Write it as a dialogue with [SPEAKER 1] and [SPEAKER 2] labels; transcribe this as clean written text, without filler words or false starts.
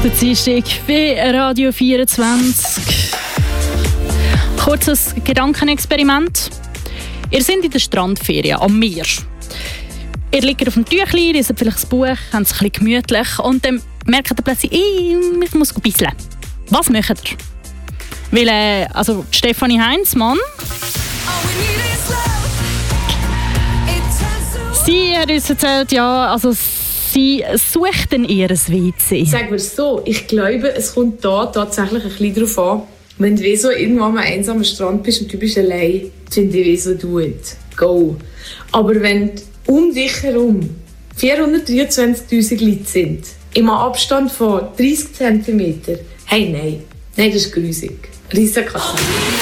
[SPEAKER 1] Der Dienstag bei Radio 24. Kurzes Gedankenexperiment. Ihr seid in der Strandferien am Meer. Ihr liegt auf dem Tüchlein, ihr seid vielleicht ein Buch, habt es ein bisschen gemütlich und dann merkt ihr plötzlich, ich muss bisseln. Was macht ihr? Weil, Stefanie Heinzmann, sie hat uns erzählt, sie sucht dann ihr WC.
[SPEAKER 2] Sagen wir es so, ich glaube, es kommt da tatsächlich ein bisschen darauf an, wenn du so irgendwo am einsamen Strand bist und du bist allein, finde ich so, do it, go. Aber wenn um dich herum 423'000 Leute sind, im Abstand von 30 cm, hey, nein, das ist grusig. Risiko.